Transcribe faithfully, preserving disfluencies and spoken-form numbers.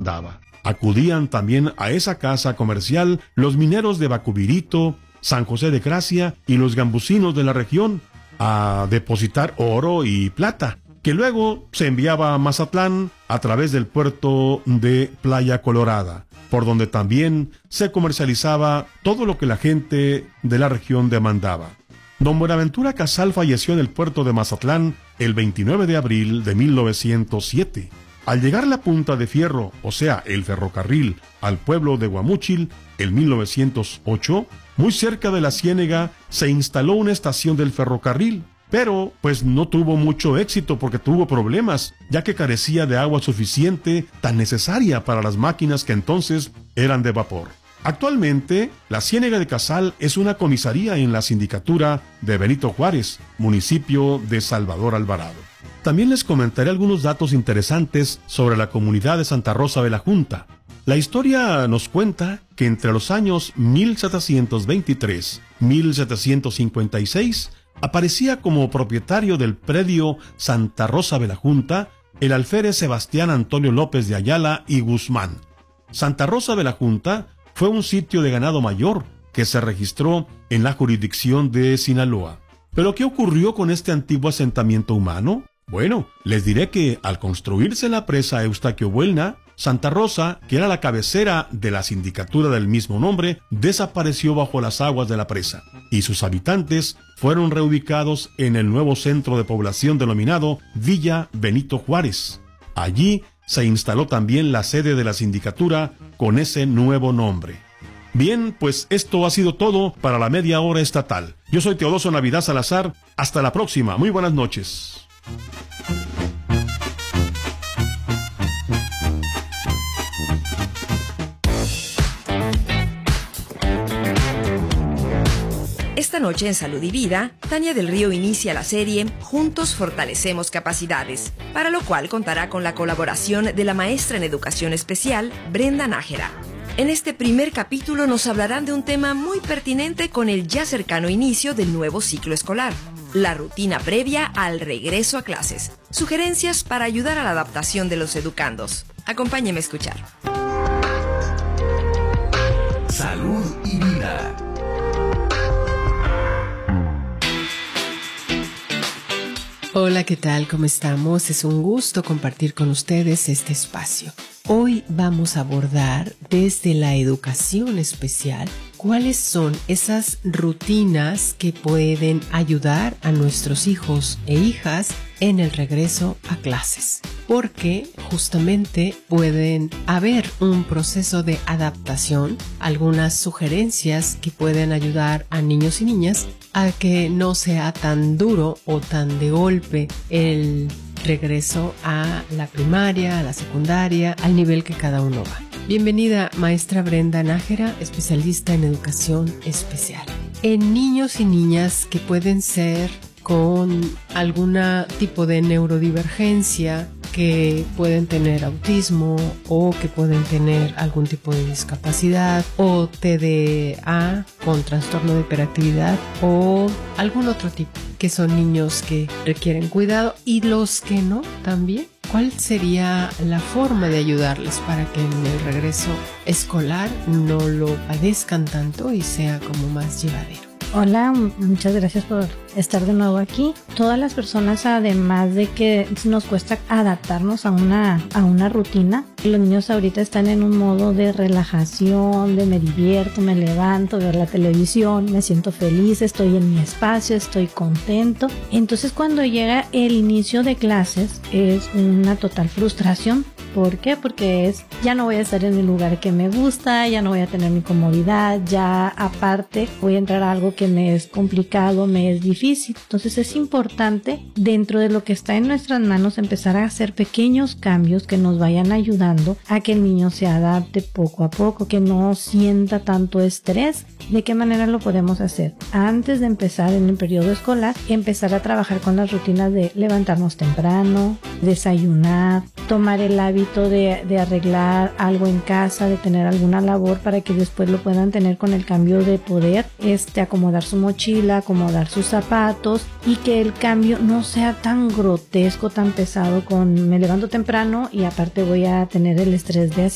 demandaba. Acudían también a esa casa comercial los mineros de Bacubirito, San José de Gracia y los gambusinos de la región a depositar oro y plata, que luego se enviaba a Mazatlán a través del puerto de Playa Colorada, por donde también se comercializaba todo lo que la gente de la región demandaba. Don Buenaventura Casal falleció en el puerto de Mazatlán el veintinueve de abril de mil novecientos siete. Al llegar la punta de fierro, o sea, el ferrocarril, al pueblo de Guamúchil, en mil novecientos ocho, muy cerca de la Ciénega, se instaló una estación del ferrocarril, pero pues no tuvo mucho éxito porque tuvo problemas, ya que carecía de agua suficiente, tan necesaria para las máquinas que entonces eran de vapor. Actualmente, la Ciénega de Casal es una comisaría en la sindicatura de Benito Juárez, municipio de Salvador Alvarado. También les comentaré algunos datos interesantes sobre la comunidad de Santa Rosa de la Junta. La historia nos cuenta que entre los años mil setecientos veintitrés y mil setecientos cincuenta y seis aparecía como propietario del predio Santa Rosa de la Junta el alférez Sebastián Antonio López de Ayala y Guzmán. Santa Rosa de la Junta fue un sitio de ganado mayor que se registró en la jurisdicción de Sinaloa. ¿Pero qué ocurrió con este antiguo asentamiento humano? Bueno, les diré que al construirse la presa Eustaquio Buelna, Santa Rosa, que era la cabecera de la sindicatura del mismo nombre, desapareció bajo las aguas de la presa, y sus habitantes fueron reubicados en el nuevo centro de población denominado Villa Benito Juárez. Allí se instaló también la sede de la sindicatura con ese nuevo nombre. Bien, pues esto ha sido todo para la media hora estatal. Yo soy Teodoso Navidad Salazar. Hasta la próxima. Muy buenas noches. Esta noche en Salud y Vida, Tania del Río inicia la serie Juntos Fortalecemos Capacidades, para lo cual contará con la colaboración de la maestra en Educación Especial, Brenda Nájera. En este primer capítulo nos hablarán de un tema muy pertinente con el ya cercano inicio del nuevo ciclo escolar, la rutina previa al regreso a clases. Sugerencias para ayudar a la adaptación de los educandos. Acompáñeme a escuchar. Salud y Vida. Hola, ¿qué tal? ¿Cómo estamos? Es un gusto compartir con ustedes este espacio. Hoy vamos a abordar desde la educación especial cuáles son esas rutinas que pueden ayudar a nuestros hijos e hijas en el regreso a clases, porque justamente pueden haber un proceso de adaptación, algunas sugerencias que pueden ayudar a niños y niñas a que no sea tan duro o tan de golpe el regreso a la primaria, a la secundaria, al nivel que cada uno va. Bienvenida, maestra Brenda Nájera, especialista en educación especial. En niños y niñas que pueden ser con algún tipo de neurodivergencia, que pueden tener autismo o que pueden tener algún tipo de discapacidad o T D A con trastorno de hiperactividad o algún otro tipo, que son niños que requieren cuidado y los que no también. ¿Cuál sería la forma de ayudarles para que en el regreso escolar no lo padezcan tanto y sea como más llevadero? Hola, muchas gracias por estar de nuevo aquí. Todas las personas, además de que nos cuesta adaptarnos a una, a una rutina, los niños ahorita están en un modo de relajación, de me divierto, me levanto, veo la televisión, me siento feliz, estoy en mi espacio, estoy contento. Entonces cuando llega el inicio de clases es una total frustración. ¿Por qué? Porque es, ya no voy a estar en el lugar que me gusta, ya no voy a tener mi comodidad, ya aparte voy a entrar a algo que me es complicado, me es difícil. Entonces es importante, dentro de lo que está en nuestras manos, empezar a hacer pequeños cambios que nos vayan ayudando a que el niño se adapte poco a poco, que no sienta tanto estrés. ¿De qué manera lo podemos hacer? Antes de empezar en el periodo escolar, empezar a trabajar con las rutinas de levantarnos temprano, desayunar, tomar el hábito de, de arreglar algo en casa, de tener alguna labor para que después lo puedan tener con el cambio de poder, este, acomodar su mochila, acomodar sus zapatos y que el cambio no sea tan grotesco, tan pesado con me levanto temprano y aparte voy a tener el estrés de